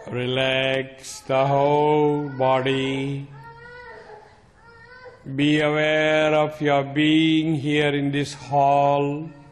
Relax the whole body. Be aware of your being here in this hall.